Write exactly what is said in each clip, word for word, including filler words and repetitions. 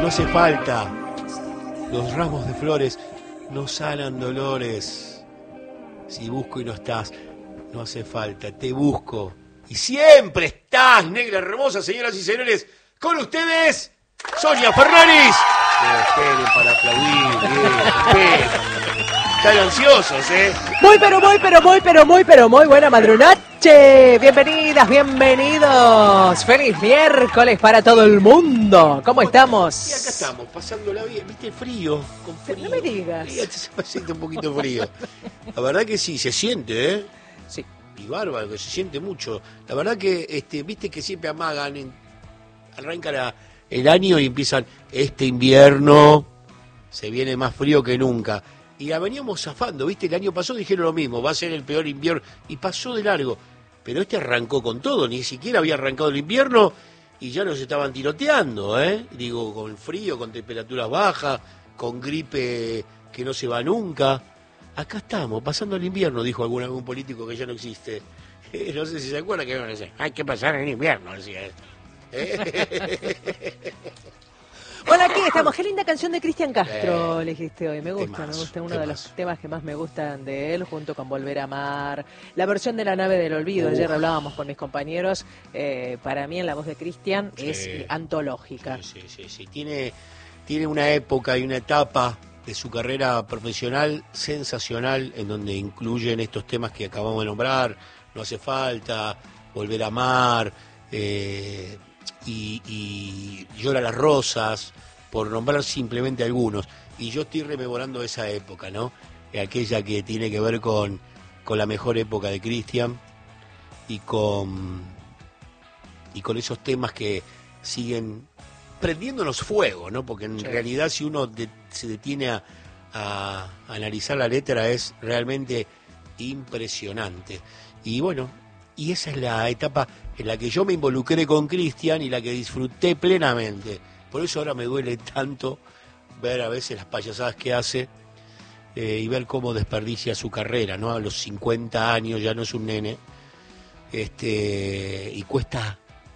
No hace falta. Los ramos de flores no sanan dolores. Si busco y no estás, no hace falta. Te busco y siempre estás, negra hermosa, señoras y señores. Con ustedes, Sonia Ferraris. Eh, esperen para aplaudir. Bien, esperen. Están ansiosos, ¿eh? Muy, pero muy, pero muy, pero muy, pero muy buena madrunache. Bienvenidas, bienvenidos. Feliz miércoles para todo el mundo. ¿Cómo estamos? Y acá estamos, pasándola bien. ¿Viste el frío? Con frío. No me digas. Sí, se siente un poquito frío. La verdad que sí, se siente, ¿eh? Sí. Y bárbaro, que se siente mucho. La verdad que, este, viste que siempre amagan, en, arranca la, el año y empiezan, este invierno se viene más frío que nunca. Y la veníamos zafando, ¿viste? El año pasado dijeron lo mismo, va a ser el peor invierno, y pasó de largo. Pero este arrancó con todo, ni siquiera había arrancado el invierno y ya nos estaban tiroteando, ¿eh? Digo, con frío, con temperaturas bajas, con gripe que no se va nunca. Acá estamos, pasando el invierno, dijo algún, algún político que ya no existe. Eh, no sé si se acuerda que decía, hay que pasar el invierno, decía. ¿Eh? Bueno, aquí estamos. Qué linda canción de Cristian Castro eh, elegiste hoy. Me gusta, temazo, me gusta. Uno temazo. de los temas que más me gustan de él, junto con Volver a Amar. La versión de La Nave del Olvido, Uf. ayer hablábamos con mis compañeros. Eh, para mí, en la voz de Cristian, Sí. es antológica. Sí, sí, sí, sí. Tiene, tiene una época y una etapa de su carrera profesional sensacional, en donde incluyen estos temas que acabamos de nombrar, No hace falta, Volver a amar, eh, y, y Llora las rosas, por nombrar simplemente algunos. Y yo estoy rememorando esa época, ¿no? Aquella que tiene que ver con, con la mejor época de Cristian y con, y con esos temas que siguen prendiéndonos fuego, ¿no? Porque en Sí. realidad si uno de, se detiene a, a analizar la letra es realmente impresionante. Y bueno, y esa es la etapa en la que yo me involucré con Cristian y la que disfruté plenamente. Por eso ahora me duele tanto ver a veces las payasadas que hace eh, y ver cómo desperdicia su carrera, ¿no? A los cincuenta años ya no es un nene. Este, y cuesta,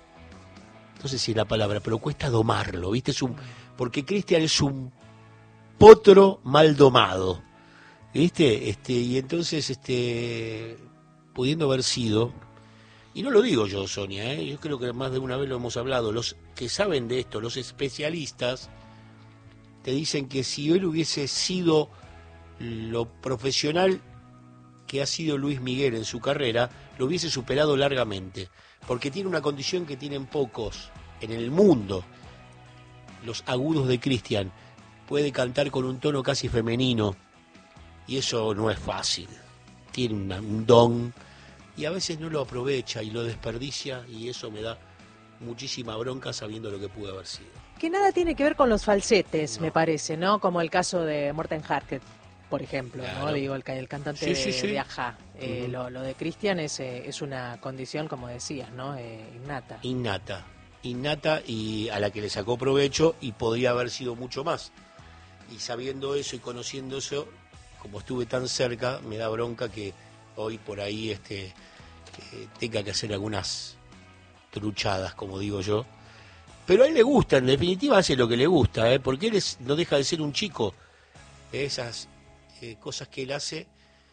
no sé si es la palabra, pero cuesta domarlo, ¿viste? Es un, porque Cristian es un potro mal domado, ¿viste? Este, y entonces, este, pudiendo haber sido, y no lo digo yo, Sonia, ¿eh? Yo creo que más de una vez lo hemos hablado, los que saben de esto, los especialistas, te dicen que si él hubiese sido lo profesional que ha sido Luis Miguel en su carrera, lo hubiese superado largamente, porque tiene una condición que tienen pocos en el mundo. Los agudos de Cristian, puede cantar con un tono casi femenino, y eso no es fácil. Tiene una, un don, y a veces no lo aprovecha y lo desperdicia, y eso me da muchísima bronca sabiendo lo que pudo haber sido. Que nada tiene que ver con los falsetes, No. me parece, ¿no? Como el caso de Morten Harket, por ejemplo, Claro. ¿no? Digo, el, ca- el cantante Sí, sí, sí. de Ajá. Eh, Ujú. lo, lo de Cristian es, eh, es una condición, como decías, ¿no? Eh, innata. Innata, innata y a la que le sacó provecho y podría haber sido mucho más. Y sabiendo eso y conociendo eso, como estuve tan cerca, me da bronca que hoy por ahí este, eh, tenga que hacer algunas truchadas, como digo yo. Pero a él le gusta, en definitiva hace lo que le gusta, ¿eh? Porque él es, no deja de ser un chico. Esas eh, cosas que él hace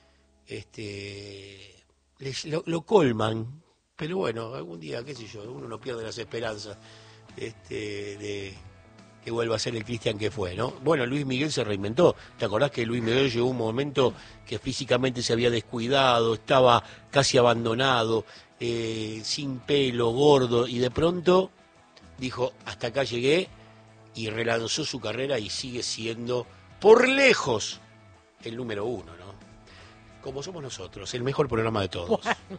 este, les- lo, lo colman. Pero bueno, algún día, qué sé yo, uno no pierde las esperanzas este, de que vuelva a ser el Cristian que fue, ¿no? Bueno, Luis Miguel se reinventó. ¿Te acordás que Luis Miguel llegó un momento que físicamente se había descuidado, estaba casi abandonado, eh, sin pelo, gordo, y de pronto dijo, hasta acá llegué, y relanzó su carrera y sigue siendo, por lejos, el número uno, ¿no? Como somos nosotros, el mejor programa de todos.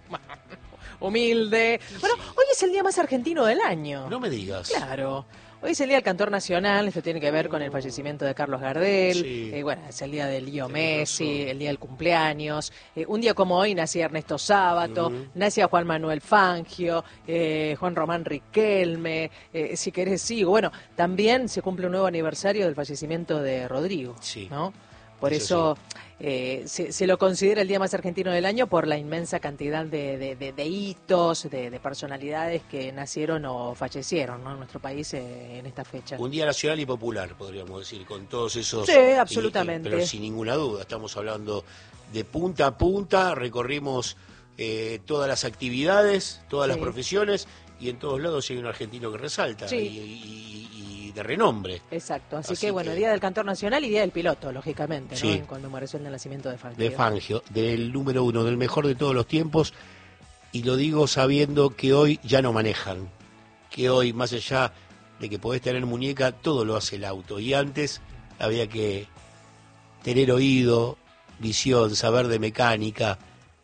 Humilde. Bueno, hoy es el día más argentino del año. No me digas. Claro. Hoy es el Día del Cantor Nacional, esto tiene que ver con el fallecimiento de Carlos Gardel, Sí. eh, bueno, es el día de Leo Tenés Messi, razón. el día del cumpleaños, eh, un día como hoy nacía Ernesto Sábato, Ujú. nacía Juan Manuel Fangio, eh, Juan Román Riquelme, eh, si querés sigo, bueno, también se cumple un nuevo aniversario del fallecimiento de Rodrigo, Sí. ¿no? Por Eso eso, eh, se, se lo considera el día más argentino del año por la inmensa cantidad de, de, de, de hitos, de, de personalidades que nacieron o fallecieron, ¿no?, en nuestro país eh, en esta fecha. Un día nacional y popular, podríamos decir, con todos esos... Sí, absolutamente. Y, y, pero sin ninguna duda, estamos hablando de punta a punta, recorrimos eh, todas las actividades, todas sí. las profesiones, y en todos lados hay un argentino que resalta, sí. y, y, y de renombre. Exacto, así, así que bueno, que... Día del Cantor Nacional y Día del Piloto, lógicamente, sí. ¿no?, en conmemoración del nacimiento de Fangio. De Fangio, del número uno, del mejor de todos los tiempos, y lo digo sabiendo que hoy ya no manejan, que hoy, más allá de que podés tener muñeca, todo lo hace el auto, y antes había que tener oído, visión, saber de mecánica,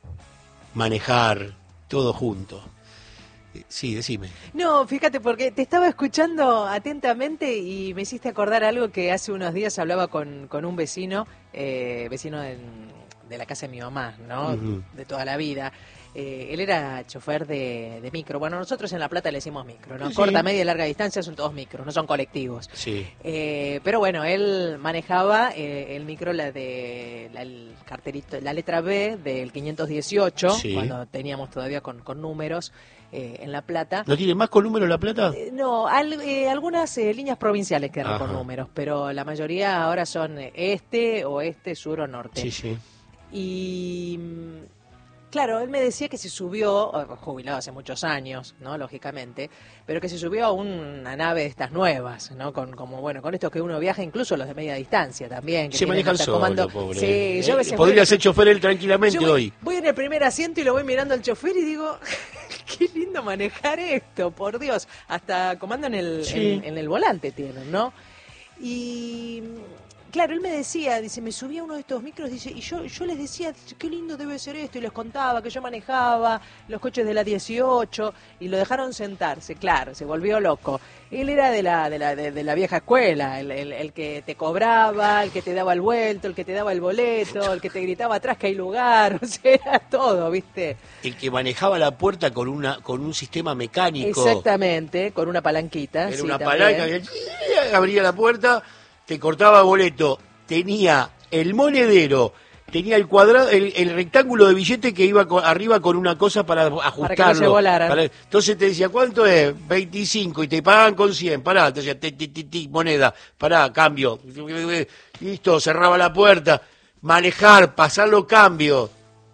manejar, todo junto. Sí, decime. No, fíjate, porque te estaba escuchando atentamente y me hiciste acordar algo que hace unos días hablaba con, con un vecino, eh, vecino de, de la casa de mi mamá, ¿no? Uh-huh. De toda la vida. Eh, él era chofer de, de micro. Bueno, nosotros en La Plata le decimos micro, ¿no? Sí. Corta, media y larga distancia son todos micros, no son colectivos. Sí. Eh, pero bueno, él manejaba eh, el micro, la de la, el carterito, la letra B del quinientos dieciocho, sí. cuando teníamos todavía con, con números eh, en La Plata. ¿No tiene más con números La Plata? Eh, no, al, eh, algunas eh, líneas provinciales quedan con números, pero la mayoría ahora son este, oeste, sur o norte. Sí, sí. Y... claro, él me decía que se subió, jubilado hace muchos años, ¿no?, lógicamente, pero que se subió a una nave de estas nuevas, ¿no?, con como bueno, con estos que uno viaja, incluso los de media distancia también. Que se manejan solo, comando. pobre. Sí, ¿Eh? yo a veces podría voy, ser chofer él tranquilamente yo voy, hoy. Voy en el primer asiento y lo voy mirando al chofer y digo, qué lindo manejar esto, por Dios. Hasta comando en el, sí. en, en el volante tienen, ¿no? Y... claro, él me decía, dice, me subía a uno de estos micros, dice, y yo yo les decía, qué lindo debe ser esto, y les contaba que yo manejaba los coches de la dieciocho, y lo dejaron sentarse, claro, se volvió loco. Él era de la de la de, de la vieja escuela, el, el, el que te cobraba, el que te daba el vuelto, el que te daba el boleto, el que te gritaba atrás que hay lugar, o sea, era todo, ¿viste? El que manejaba la puerta con una con un sistema mecánico. Exactamente, con una palanquita. Era sí, una también. palanca, abría la puerta, te cortaba boleto, tenía el monedero, tenía el cuadrado, el, el rectángulo de billete que iba con, arriba con una cosa para ajustarlo. Para que no se volaran. Para, entonces te decía, ¿cuánto es? veinticinco, y te pagaban con cien, pará, te decía, ti, ti, ti, ti, moneda, pará, cambio, listo, cerraba la puerta, manejar, pasar los cambios.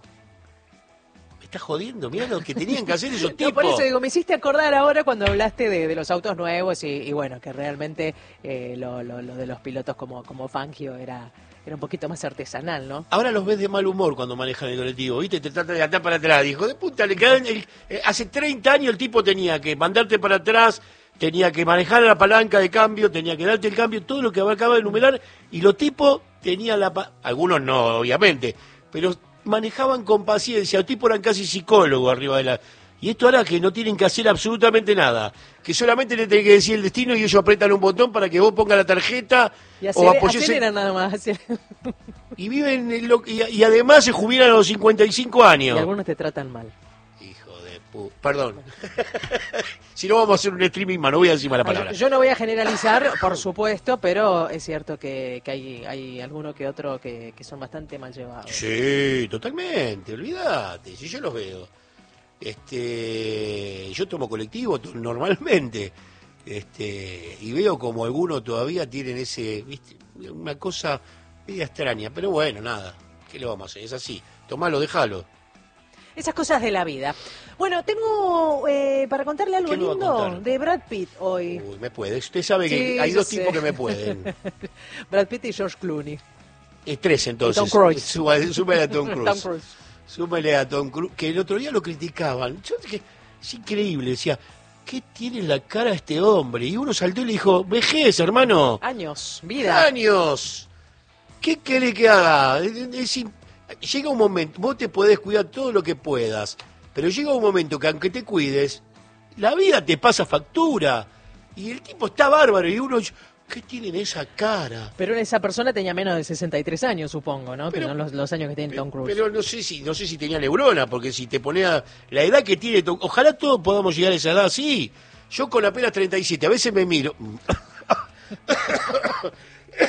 Estás jodiendo, mirá lo que tenían que hacer esos tipos. No, por eso digo, me hiciste acordar ahora cuando hablaste de, de los autos nuevos y, y bueno, que realmente eh, lo, lo, lo de los pilotos como, como Fangio era, era un poquito más artesanal, ¿no? Ahora los ves de mal humor cuando manejan el colectivo, ¿viste? Te tratan de atar para atrás, hijo de puta, le quedan el, eh, hace treinta años el tipo tenía que mandarte para atrás, tenía que manejar la palanca de cambio, tenía que darte el cambio, todo lo que acaba de enumerar, y los tipos tenían la... Pa- algunos no, obviamente, pero... manejaban con paciencia, los tipos eran casi psicólogos arriba de la... Y esto hará que no tienen que hacer absolutamente nada, que solamente le tienen que decir el destino y ellos apretan un botón para que vos pongas la tarjeta y o apoyes... aceleran nada más. Y viven en lo... y, y además se jubilan a los cincuenta y cinco años. Y algunos te tratan mal. Hijo de pu... Perdón. Si no vamos a hacer un streaming más, no voy a decir mala palabra. Yo, yo no voy a generalizar, por supuesto, pero es cierto que, que hay, hay alguno que otro que, que son bastante mal llevados. Sí, totalmente, olvídate, si yo los veo. Este, yo tomo colectivo t- normalmente, este, y veo como algunos todavía tienen ese, ¿viste? Una cosa media extraña, pero bueno, nada, ¿qué le vamos a hacer? Es así, tomalo, déjalo. Esas cosas de la vida. Bueno, tengo eh, para contarle algo ¿Qué me va a lindo contar? de Brad Pitt hoy. Uy, me puede, usted sabe que Sí, hay yo dos sé. tipos que me pueden. Brad Pitt y George Clooney. Es tres entonces. Y Tom Cruise. Súmale, súmale a Tom Cruise. Tom Cruise. Súmale a Tom Cruise, que el otro día lo criticaban. Yo dije, es increíble, decía, ¿qué tiene en la cara este hombre? Y uno saltó y le dijo, vejez, hermano. Años, vida. Años. ¿Qué quiere que haga? Es- es im- llega un momento, vos te podés cuidar todo lo que puedas, pero llega un momento que aunque te cuides, la vida te pasa factura. Y el tipo está bárbaro y uno, ¿qué tiene en esa cara? Pero esa persona tenía menos de sesenta y tres años, supongo, ¿no? Pero- que no los, los años que tiene Tom Cruise. Pero no sé si no sé si tenía neurona, porque si te ponía la edad que tiene, Tom- ojalá todos podamos llegar a esa edad, sí. Yo con apenas treinta y siete, a veces me miro.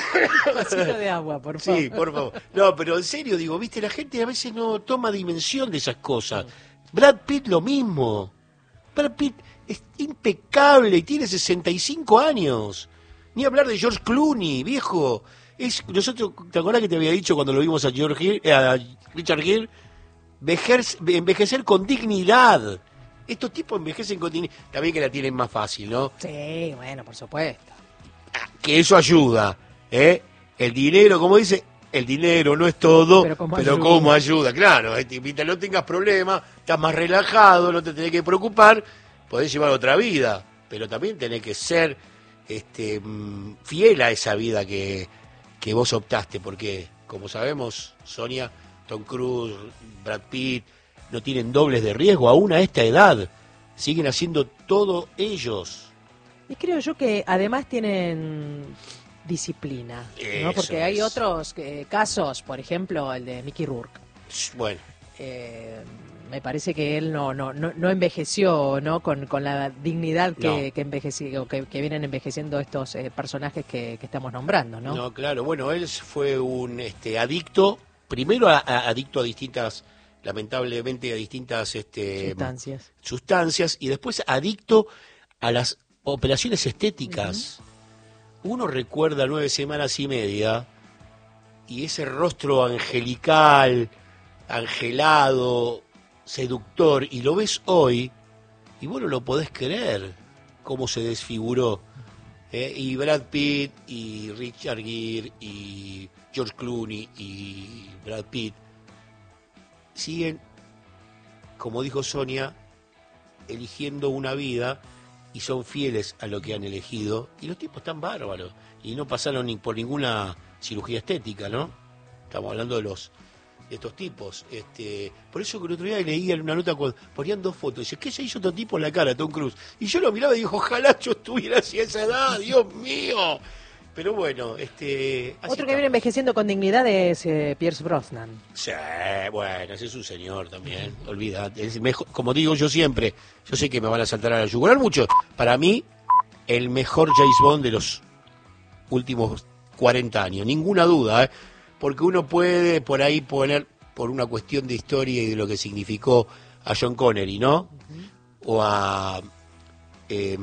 Un vasito de agua, por favor. Sí, por favor. No, pero en serio, digo, viste, la gente a veces no toma dimensión de esas cosas. Brad Pitt lo mismo. Brad Pitt es impecable y tiene sesenta y cinco años. Ni hablar de George Clooney, viejo. Es, nosotros, ¿te acordás que te había dicho cuando lo vimos a, George Gere, eh, a Richard Gere? Vejer, envejecer con dignidad. Estos tipos envejecen con dignidad. También que la tienen más fácil, ¿no? Sí, bueno, por supuesto. Que eso ayuda, ¿eh? El dinero, como dice, el dinero no es todo, pero como pero ayuda. Como ayuda, claro. Mientras no tengas problemas, estás más relajado, no te tenés que preocupar, podés llevar otra vida, pero también tenés que ser este, fiel a esa vida que, que vos optaste, porque, como sabemos, Sonia, Tom Cruise, Brad Pitt, no tienen dobles de riesgo aún a esta edad, siguen haciendo todo ellos. Y creo yo que además tienen disciplina, ¿no? Porque hay otros eh, casos, por ejemplo, el de Mickey Rourke. Bueno. Eh, me parece que él no no no, no envejeció, ¿no? Con, con la dignidad que, no. que envejeció, que, que vienen envejeciendo estos eh, personajes que, que estamos nombrando, ¿no? No, claro. Bueno, él fue un este adicto, primero a, a, adicto a distintas, lamentablemente a distintas este, sustancias. sustancias, y después adicto a las operaciones estéticas. Uh-huh. Uno recuerda Nueve Semanas y Media y ese rostro angelical, angelado, seductor, y lo ves hoy y vos no lo podés creer cómo se desfiguró. ¿eh? Y Brad Pitt y Richard Gere y George Clooney y Brad Pitt siguen, como dijo Sonia, eligiendo una vida y son fieles a lo que han elegido, y los tipos están bárbaros, y no pasaron ni por ninguna cirugía estética, ¿no? Estamos hablando de los de estos tipos. Este, por eso que el otro día leía una nota cuando ponían dos fotos, y dice, ¿qué se hizo otro tipo en la cara, Tom Cruise? Y yo lo miraba y dijo, ojalá yo estuviera así a esa edad, Dios mío. Pero bueno, este... Otro que viene envejeciendo con dignidad es eh, Pierce Brosnan. Sí, bueno, ese es un señor también, olvídate. Es mejor, como digo yo siempre, yo sé que me van a saltar a la yugular mucho. Para mí, el mejor James Bond de los últimos cuarenta años, ninguna duda, ¿eh? Porque uno puede por ahí poner, por una cuestión de historia y de lo que significó a John Connery, ¿no? Uh-huh. O a... Eh,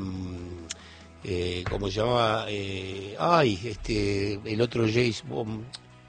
Eh, ¿cómo se llamaba? Eh, ay, este, el otro James Bond,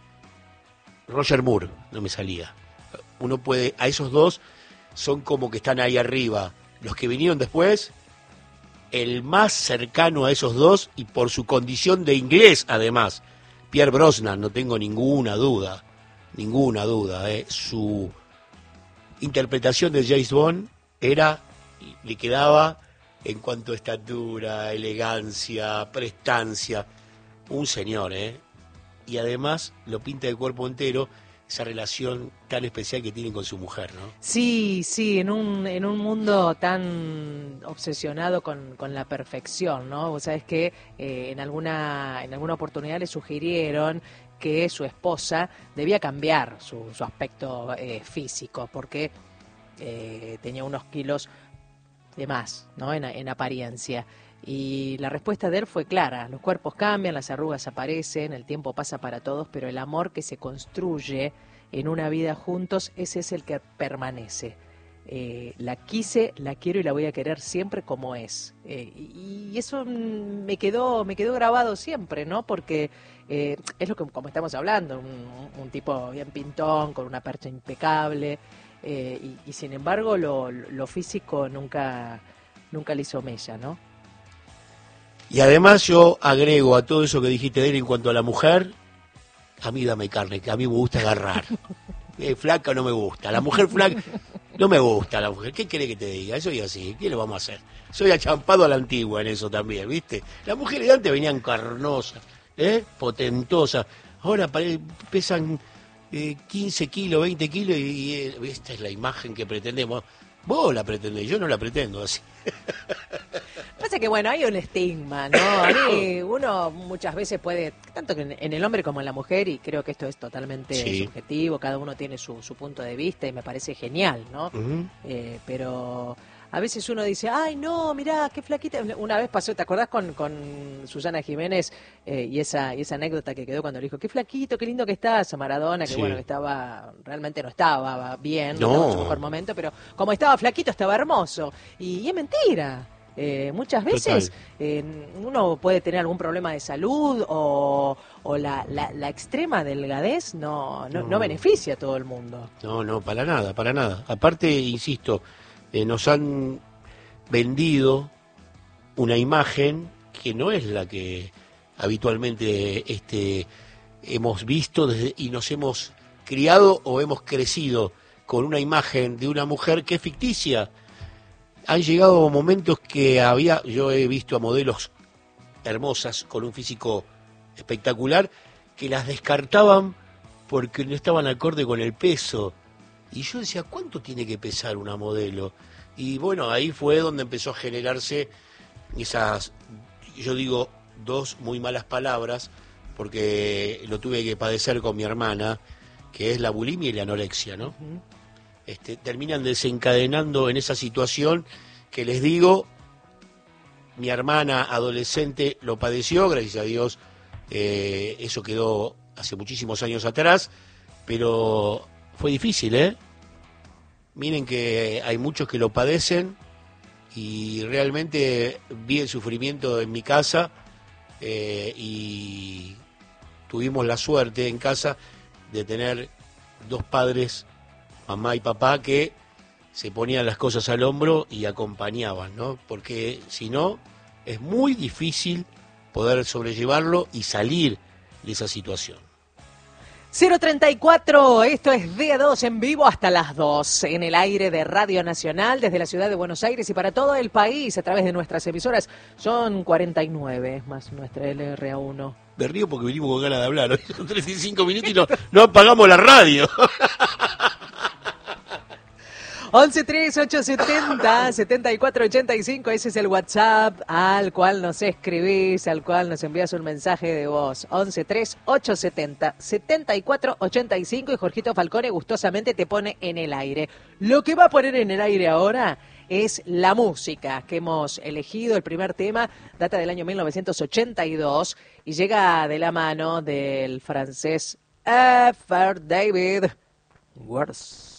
Roger Moore, no me salía. Uno puede, a esos dos son como que están ahí arriba. Los que vinieron después, el más cercano a esos dos, y por su condición de inglés además, Pierce Brosnan, no tengo ninguna duda, ninguna duda, eh. Su interpretación de James Bond era, le quedaba... en cuanto a estatura, elegancia, prestancia, un señor, ¿eh? Y además lo pinta de cuerpo entero, esa relación tan especial que tienen con su mujer, ¿no? Sí, sí, en un en un mundo tan obsesionado con, con la perfección, ¿no? Vos sabés que eh, en alguna en alguna oportunidad le sugirieron que su esposa debía cambiar su, su aspecto eh, físico, porque eh, tenía unos kilos de más, ¿no? En, en apariencia. Y la respuesta de él fue clara: los cuerpos cambian, las arrugas aparecen, el tiempo pasa para todos, pero el amor que se construye en una vida juntos, ese es el que permanece. Eh, la quise, la quiero y la voy a querer siempre como es. Eh, y, y eso me quedó, me quedó grabado siempre, ¿no? Porque eh, es lo que, como estamos hablando, un, un tipo bien pintón, con una percha impecable. Eh, y, y sin embargo lo, lo físico nunca nunca le hizo mella, ¿no? Y además yo agrego a todo eso que dijiste de él en cuanto a la mujer, a mí dame carne, que a mí me gusta agarrar. eh, flaca no me gusta, la mujer flaca no me gusta, la mujer. ¿Qué querés que te diga? Soy así, ¿qué le vamos a hacer? Soy achampado a la antigua en eso también, ¿viste? Las mujeres de antes venían carnosas, ¿eh? Potentosas, ahora pesan... Eh, quince kilos, veinte kilos, y, y esta es la imagen que pretendemos. Vos la pretendés, yo no la pretendo así. Pasa que, bueno, hay un estigma, ¿no? A mí uno muchas veces puede, tanto que en, en el hombre como en la mujer, y creo que esto es totalmente sí. subjetivo, cada uno tiene su, su punto de vista y me parece genial, ¿no? Uh-huh. Eh, pero a veces uno dice, ay, no, mirá, qué flaquita. Una vez pasó, ¿te acordás con, con Susana Jiménez eh, y esa y esa anécdota que quedó cuando le dijo, qué flaquito, qué lindo que estás, a Maradona, que Sí. bueno, que estaba, realmente no estaba bien, no, No. estaba en su mejor momento, pero como estaba flaquito, estaba hermoso. Y, y es mentira. Eh, muchas veces eh, uno puede tener algún problema de salud o, o la, la, la extrema delgadez no, no, No. no beneficia a todo el mundo. No, no, para nada, para nada. Aparte, insisto, eh, nos han vendido una imagen que no es la que habitualmente este, hemos visto desde, y nos hemos criado o hemos crecido con una imagen de una mujer que es ficticia. Han llegado momentos que había, yo he visto a modelos hermosas con un físico espectacular que las descartaban porque no estaban acorde con el peso. Y yo decía, ¿cuánto tiene que pesar una modelo? Y bueno, ahí fue donde empezó a generarse esas, yo digo, dos muy malas palabras, porque lo tuve que padecer con mi hermana, que es la bulimia y la anorexia, ¿no? Uh-huh. Este, terminan desencadenando en esa situación que les digo, mi hermana adolescente lo padeció, gracias a Dios, eh, eso quedó hace muchísimos años atrás, pero fue difícil, ¿eh? Miren que hay muchos que lo padecen y realmente vi el sufrimiento en mi casa eh, y tuvimos la suerte en casa de tener dos padres, mamá y papá, que se ponían las cosas al hombro y acompañaban, ¿no? Porque si no, es muy difícil poder sobrellevarlo y salir de esa situación. cero treinta y cuatro, esto es D A dos en vivo hasta las dos, en el aire de Radio Nacional, desde la ciudad de Buenos Aires y para todo el país, a través de nuestras emisoras. Son cuarenta y nueve, más nuestra L R A uno. Me río porque venimos con ganas de hablar, hoy son treinta y cinco minutos y no, no apagamos la radio. once tres ocho setenta setenta y cuatro ochenta y cinco, ese es el WhatsApp al cual nos escribís, al cual nos envías un mensaje de voz. once tres ocho setenta setenta y cuatro ochenta y cinco y Jorgito Falcone gustosamente te pone en el aire. Lo que va a poner en el aire ahora es la música que hemos elegido. El primer tema data del año mil novecientos ochenta y dos y llega de la mano del francés F. David Wars.